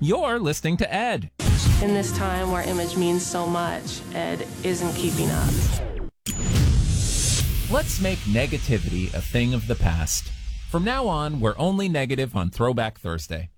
You're listening to Ed. In this time where image means so much, Ed isn't keeping up. Let's make negativity a thing of the past. From now on, we're only negative on Throwback Thursday.